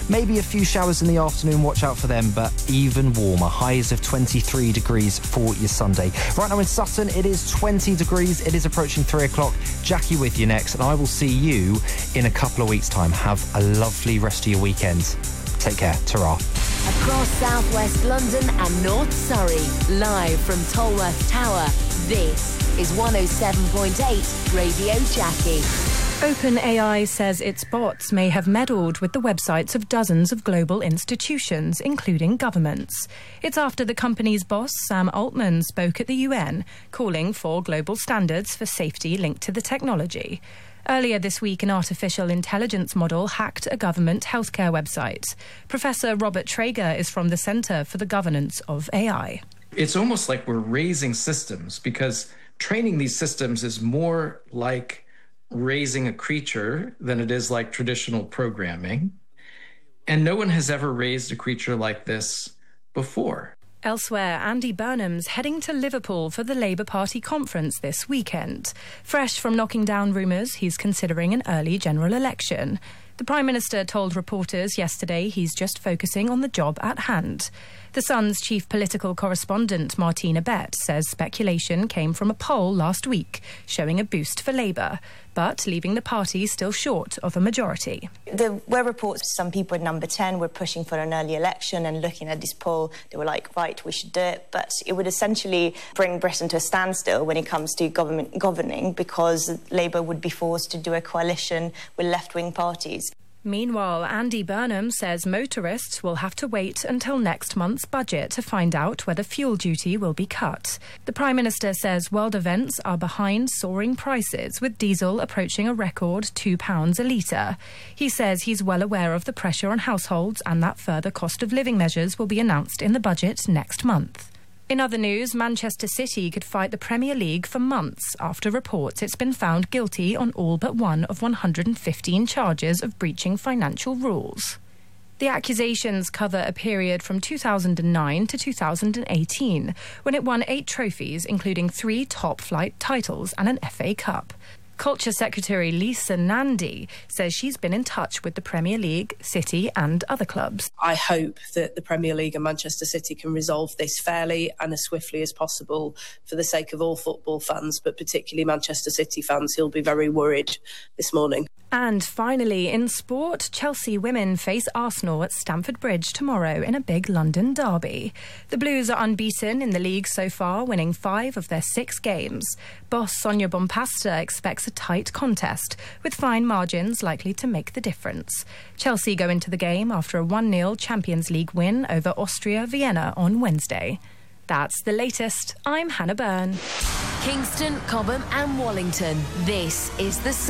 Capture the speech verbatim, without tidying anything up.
Maybe a few showers in the afternoon, watch out for them, but even warmer. Highs of twenty-three degrees for your Sunday. Right now in Sutton, it is twenty degrees. It is approaching three o'clock. Jackie with you next, and I will see you in a couple of weeks' time. Have a lovely rest of your weekend. Take care. Ta-ra. Across southwest London and North Surrey, live from Tolworth Tower, this is one oh seven point eight Radio Jackie. OpenAI says its bots may have meddled with the websites of dozens of global institutions, including governments. It's after the company's boss, Sam Altman, spoke at the U N, calling for global standards for safety linked to the technology. Earlier this week, an artificial intelligence model hacked a government healthcare website. Professor Robert Traeger is from the Centre for the Governance of A I. It's almost like we're raising systems, because training these systems is more like raising a creature than it is like traditional programming. And no one has ever raised a creature like this before. Elsewhere, Andy Burnham's heading to Liverpool for the Labour Party conference this weekend. Fresh from knocking down rumours, he's considering an early general election. The Prime Minister told reporters yesterday he's just focusing on the job at hand. The Sun's chief political correspondent, Martina Bett, says speculation came from a poll last week showing a boost for Labour, but leaving the party still short of a majority. There were reports some people at number ten were pushing for an early election, and looking at this poll, they were like, right, we should do it. But it would essentially bring Britain to a standstill when it comes to government governing, because Labour would be forced to do a coalition with left-wing parties. Meanwhile, Andy Burnham says motorists will have to wait until next month's budget to find out whether fuel duty will be cut. The Prime Minister says world events are behind soaring prices, with diesel approaching a record two pounds a litre. He says he's well aware of the pressure on households and that further cost of living measures will be announced in the budget next month. In other news, Manchester City could fight the Premier League for months after reports it's been found guilty on all but one of one hundred fifteen charges of breaching financial rules. The accusations cover a period from two thousand nine to two thousand eighteen, when it won eight trophies, including three top-flight titles and an F A Cup. Culture Secretary Lisa Nandy says she's been in touch with the Premier League, City and other clubs. I hope that the Premier League and Manchester City can resolve this fairly and as swiftly as possible for the sake of all football fans, but particularly Manchester City fans who'll be very worried this morning. And finally, in sport, Chelsea women face Arsenal at Stamford Bridge tomorrow in a big London derby. The Blues are unbeaten in the league so far, winning five of their six games. Boss Sonia Bompasta expects a tight contest, with fine margins likely to make the difference. Chelsea go into the game after a one nil Champions League win over Austria Vienna on Wednesday. That's the latest. I'm Hannah Byrne. Kingston, Cobham and Wallington. This is the